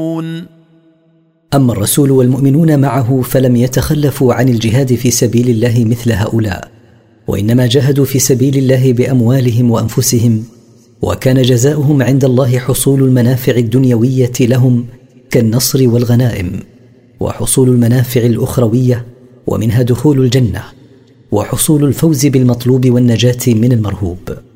أما الرسول والمؤمنون معه فلم يتخلفوا عن الجهاد في سبيل الله مثل هؤلاء، وإنما جاهدوا في سبيل الله بأموالهم وأنفسهم، وكان جزاؤهم عند الله حصول المنافع الدنيوية لهم كالنصر والغنائم، وحصول المنافع الأخروية ومنها دخول الجنة، وحصول الفوز بالمطلوب والنجاة من المرهوب.